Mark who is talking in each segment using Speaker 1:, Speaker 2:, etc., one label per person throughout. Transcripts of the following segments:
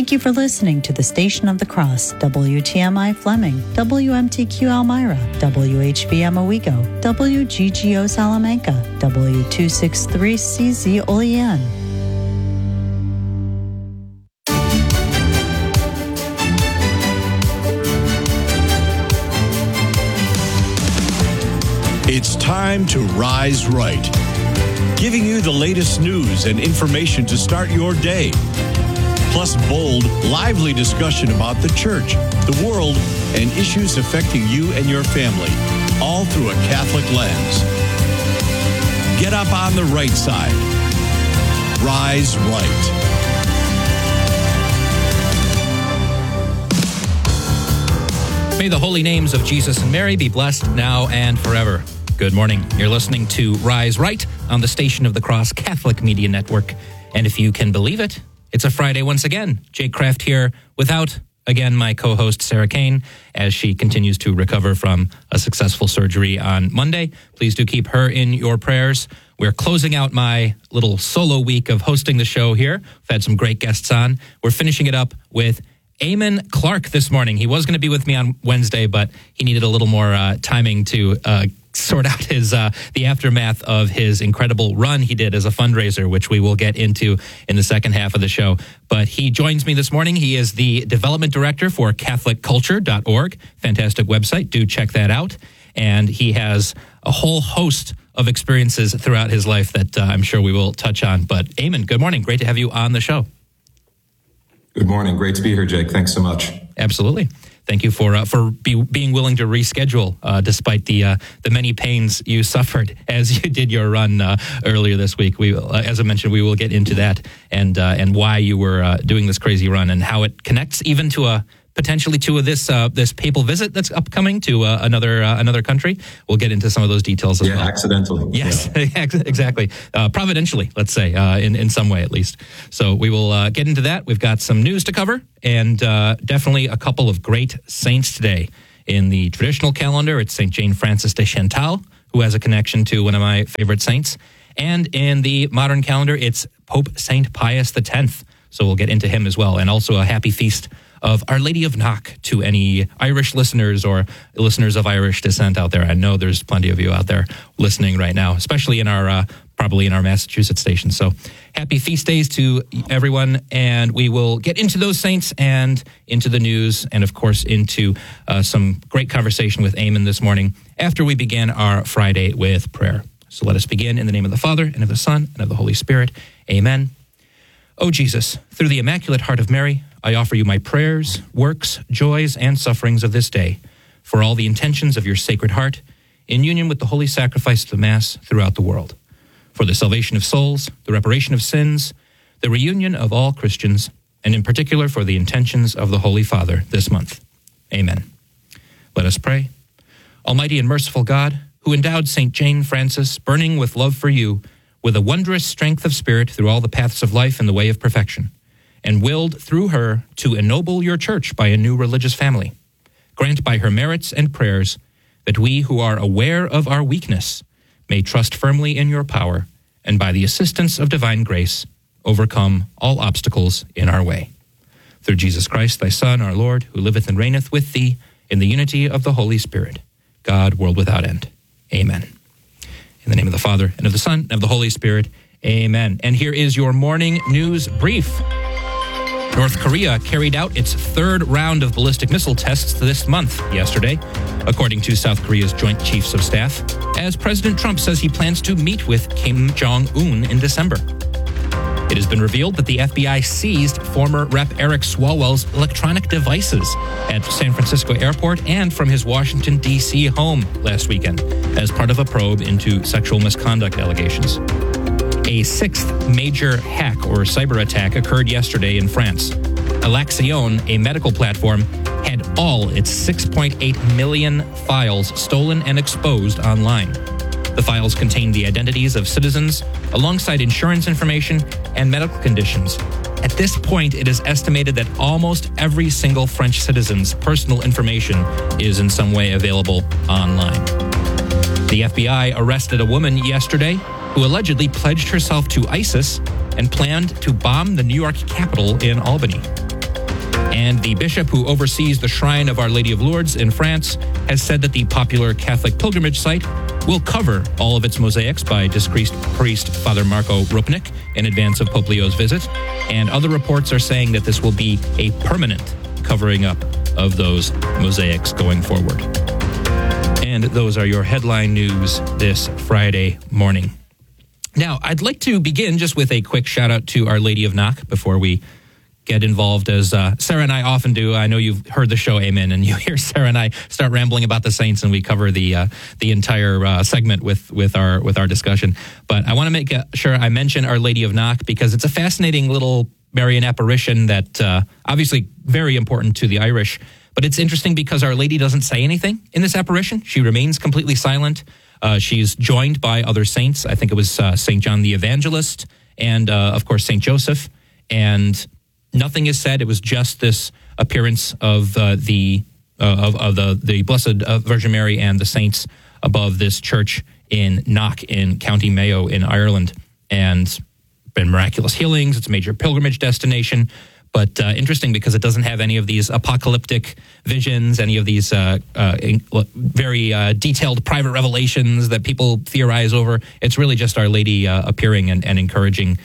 Speaker 1: Thank you for listening to the Station of the Cross, WTMI Fleming, WMTQ Elmira, WHBM Owego, WGGO Salamanca, W263CZ Olean.
Speaker 2: It's time to Rise Right, giving you the latest news and information to start your day. Plus bold, lively discussion about the church, the world, and issues affecting you and your family, all through a Catholic lens. Get up on the right side. Rise Right.
Speaker 3: May the holy names of Jesus and Mary be blessed now and forever. Good morning. You're listening to Rise Right on the Station of the Cross Catholic Media Network. And if you can believe it, it's a Friday once again. Jake Kraft here without, again, my co-host Sarah Kane as she continues to recover from a successful surgery on Monday. Please do keep her in your prayers. We're closing out my little solo week of hosting the show here. We've had some great guests on. We're finishing it up with Eamon Clark this morning. He was going to be with me on Wednesday, but he needed a little more timing to sort out his the aftermath of his incredible run he did as a fundraiser, which we will get into in the second half of the show. But he joins me this morning. He is the development director for CatholicCulture.org. Fantastic website. Do check that out. And he has a whole host of experiences throughout his life that I'm sure we will touch on. But Eamon, good morning. Great to have you on the show.
Speaker 4: Good morning. Great to be here, Jake. Thanks so much.
Speaker 3: Absolutely. Thank you for being willing to reschedule despite the many pains you suffered as you did your run earlier this week. We, as I mentioned, we will get into that and why you were doing this crazy run and how it connects even to potentially to this papal visit that's upcoming to another country. We'll get into some of those details as well.
Speaker 4: Yeah, accidentally.
Speaker 3: Yes, yeah. Exactly. Providentially, let's say, in some way at least. So we will get into that. We've got some news to cover and definitely a couple of great saints today. In the traditional calendar, it's St. Jane Frances de Chantal, who has a connection to one of my favorite saints. And in the modern calendar, it's Pope St. Pius X. So we'll get into him as well. And also a happy feast of Our Lady of Knock to any Irish listeners or listeners of Irish descent out there. I know there's plenty of you out there listening right now, especially in our probably in our Massachusetts station. So happy feast days to everyone, and we will get into those saints and into the news and, of course, into some great conversation with Eamon this morning after we begin our Friday with prayer. So let us begin in the name of the Father, and of the Son, and of the Holy Spirit. Amen. O Jesus, through the Immaculate Heart of Mary, I offer you my prayers, works, joys, and sufferings of this day, for all the intentions of your Sacred Heart, in union with the holy sacrifice of the Mass throughout the world, for the salvation of souls, the reparation of sins, the reunion of all Christians, and in particular for the intentions of the Holy Father this month. Amen. Let us pray. Almighty and merciful God, who endowed St. Jane Frances, burning with love for you, with a wondrous strength of spirit through all the paths of life in the way of perfection, and willed through her to ennoble your church by a new religious family, grant by her merits and prayers that we who are aware of our weakness may trust firmly in your power, and by the assistance of divine grace, overcome all obstacles in our way. Through Jesus Christ, thy Son, our Lord, who liveth and reigneth with thee in the unity of the Holy Spirit, God, world without end. Amen. In the name of the Father, and of the Son, and of the Holy Spirit. Amen. And here is your morning news brief. North Korea carried out its third round of ballistic missile tests this month, yesterday, according to South Korea's Joint Chiefs of Staff, as President Trump says he plans to meet with Kim Jong-un in December. It has been revealed that the FBI seized former Rep. Eric Swalwell's electronic devices at San Francisco Airport and from his Washington, D.C. home last weekend as part of a probe into sexual misconduct allegations. A sixth major hack or cyber attack occurred yesterday in France. Alexion, a medical platform, had all its 6.8 million files stolen and exposed online. The files contain the identities of citizens, alongside insurance information and medical conditions. At this point, it is estimated that almost every single French citizen's personal information is in some way available online. The FBI arrested a woman yesterday who allegedly pledged herself to ISIS and planned to bomb the New York Capitol in Albany. And the bishop who oversees the Shrine of Our Lady of Lourdes in France has said that the popular Catholic pilgrimage site will cover all of its mosaics by disgraced priest Father Marco Rupnik in advance of Pope Leo's visit. And other reports are saying that this will be a permanent covering up of those mosaics going forward. And those are your headline news this Friday morning. Now, I'd like to begin just with a quick shout out to Our Lady of Knock before we get involved, as Sarah and I often do. I know you've heard the show, Amen, and you hear Sarah and I start rambling about the saints, and we cover the entire segment with our discussion. But I want to make sure I mention Our Lady of Knock because it's a fascinating little Marian apparition that obviously very important to the Irish. But it's interesting because Our Lady doesn't say anything in this apparition. She remains completely silent. She's joined by other saints. I think it was St. John the Evangelist and, of course, St. Joseph. And nothing is said. It was just this appearance of the Blessed Virgin Mary and the saints above this church in Knock in County Mayo in Ireland. And been miraculous healings. It's a major pilgrimage destination. But interesting because it doesn't have any of these apocalyptic visions, any of these very detailed private revelations that people theorize over. It's really just Our Lady appearing and encouraging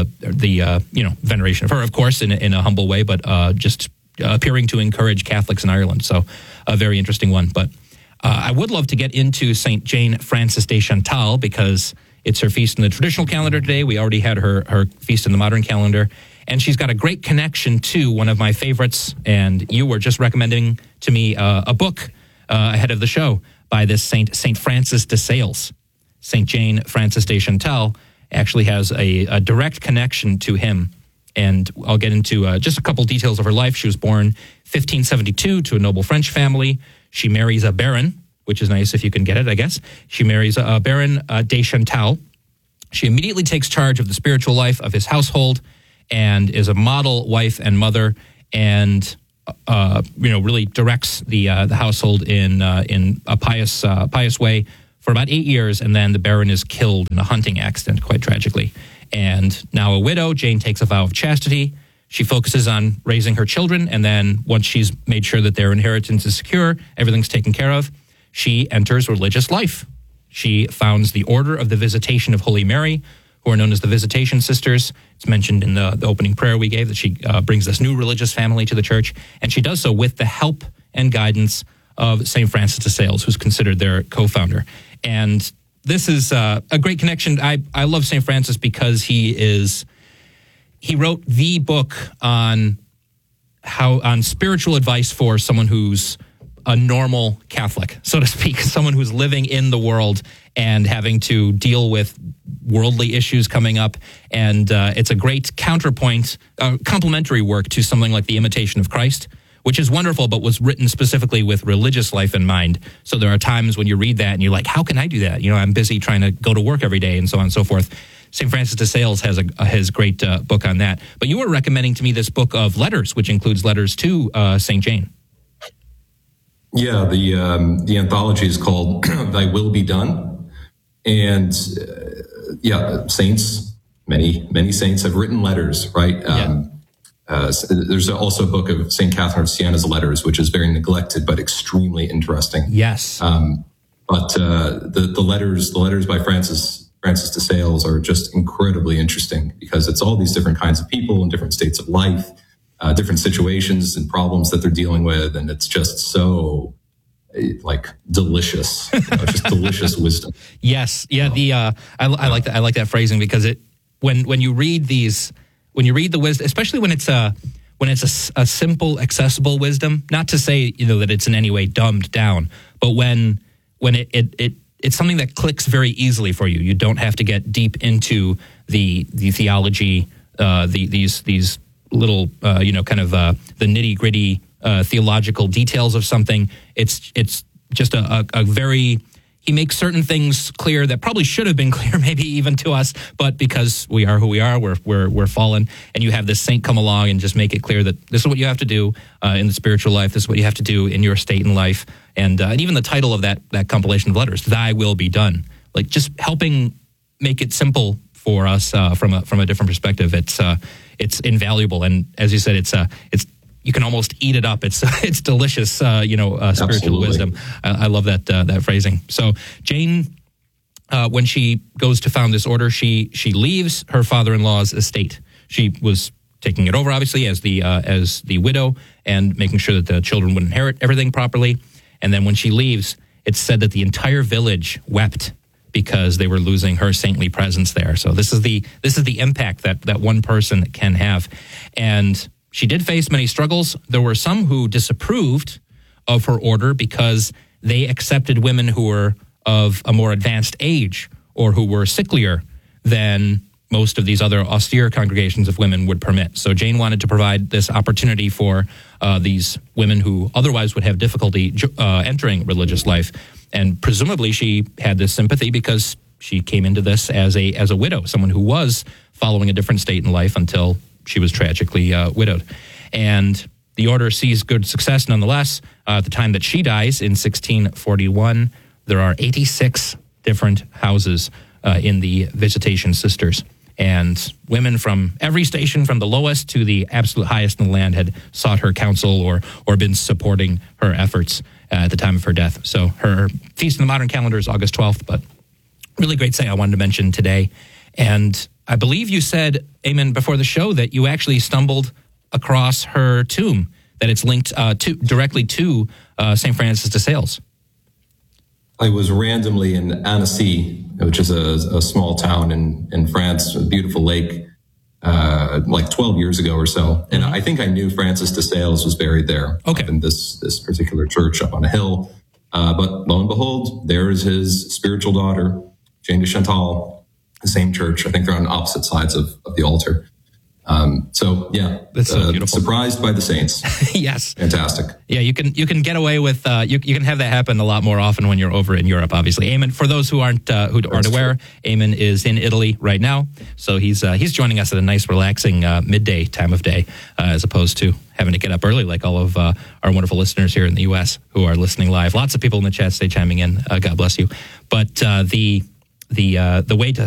Speaker 3: the veneration of her, of course, in a humble way, but just appearing to encourage Catholics in Ireland. So a very interesting one. But I would love to get into St. Jane Frances de Chantal because it's her feast in the traditional calendar today. We already had her feast in the modern calendar. And she's got a great connection to one of my favorites. And you were just recommending to me a book ahead of the show by this Saint Francis de Sales. St. Jane Frances de Chantal actually has a direct connection to him. And I'll get into just a couple details of her life. She was born 1572 to a noble French family. She marries a baron, which is nice if you can get it, I guess. She marries a Baron de Chantal. She immediately takes charge of the spiritual life of his household and is a model wife and mother, and really directs the household in a pious way for about 8 years, and then the Baron is killed in a hunting accident, quite tragically. And now a widow, Jane takes a vow of chastity. She focuses on raising her children, and then once she's made sure that their inheritance is secure, everything's taken care of, she enters religious life. She founds the Order of the Visitation of Holy Mary, who are known as the Visitation Sisters. It's mentioned in the opening prayer we gave that she brings this new religious family to the church, and she does so with the help and guidance of St. Francis de Sales, who's considered their co-founder. And this is a great connection. I love St. Francis because he wrote the book on spiritual advice for someone who's a normal Catholic, so to speak, someone who's living in the world and having to deal with worldly issues coming up. And it's a great counterpoint, complementary work to something like The Imitation of Christ, which is wonderful, but was written specifically with religious life in mind. So there are times when you read that and you're like, how can I do that? I'm busy trying to go to work every day and so on and so forth. St. Francis de Sales has a great book on that. But you were recommending to me this book of letters, which includes letters to St. Jane.
Speaker 4: Yeah, the anthology is called Thy Will Be Done. And saints, many saints have written letters, right? There's also a book of St. Catherine of Siena's letters, which is very neglected, but extremely interesting.
Speaker 3: Yes.
Speaker 4: But the letters by Francis de Sales are just incredibly interesting because it's all these different kinds of people in different states of life, different situations and problems that they're dealing with. And it's just so delicious, just delicious wisdom. Yes.
Speaker 3: Yeah. I like that. I like that phrasing because when you read the wisdom, especially when it's a simple, accessible wisdom, not to say, that it's in any way dumbed down, but when it's something that clicks very easily for you. You don't have to get deep into the theology, these little, the nitty gritty theological details of something. It's just a very, he makes certain things clear that probably should have been clear, maybe even to us, but because we are who we are, we're fallen, and you have this saint come along and just make it clear that this is what you have to do in the spiritual life. This is what you have to do in your state in life, and even the title of that compilation of letters, "Thy Will Be Done," like just helping make it simple for us from a different perspective. It's invaluable, and as you said, it's you can almost eat it up. It's delicious, spiritual
Speaker 4: Absolutely.
Speaker 3: wisdom. I love that phrasing. So Jane, when she goes to found this order, she leaves her father-in-law's estate. She was taking it over, obviously, as the widow and making sure that the children would inherit everything properly. And then when she leaves, it's said that the entire village wept because they were losing her saintly presence there. So this is the impact that one person can have. And she did face many struggles. There were some who disapproved of her order because they accepted women who were of a more advanced age or who were sicklier than most of these other austere congregations of women would permit. So Jane wanted to provide this opportunity for these women who otherwise would have difficulty entering religious life. And presumably she had this sympathy because she came into this as a widow, someone who was following a different state in life until she was tragically widowed. And the order sees good success nonetheless. At the time that she dies in 1641, there are 86 different houses in the Visitation Sisters. And women from every station, from the lowest to the absolute highest in the land, had sought her counsel or been supporting her efforts at the time of her death. So her feast in the modern calendar is August 12th, but really great thing I wanted to mention today. And I believe you said, Eamon, before the show that you actually stumbled across her tomb, that it's linked directly to St. Francis de Sales.
Speaker 4: I was randomly in Annecy, which is a small town in France, a beautiful lake, like 12 years ago or so. And I think I knew Francis de Sales was buried there,
Speaker 3: okay,
Speaker 4: up in this particular church up on a hill. But lo and behold, there is his spiritual daughter, Jane de Chantal, the same church. I think they're on opposite sides of the altar. So yeah,
Speaker 3: that's so beautiful.
Speaker 4: Surprised by the saints.
Speaker 3: Yes,
Speaker 4: fantastic.
Speaker 3: Yeah, you can get away with you can have that happen a lot more often when you're over in Europe. Obviously, Eamon. For those who aren't aware, Eamon is in Italy right now, so he's joining us at a nice, relaxing midday time of day, as opposed to having to get up early like all of our wonderful listeners here in the U.S. who are listening live. Lots of people in the chat stay chiming in. God bless you. But the way to